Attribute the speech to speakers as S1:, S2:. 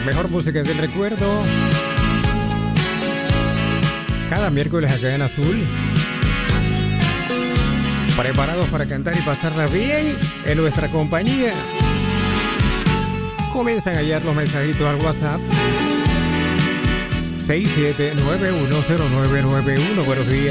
S1: mejor música del recuerdo. Cada miércoles acá en Azul. Preparados para cantar y pasarla bien en nuestra compañía. Comienzan a llegar los mensajitos al WhatsApp. 67910991. Buenos días.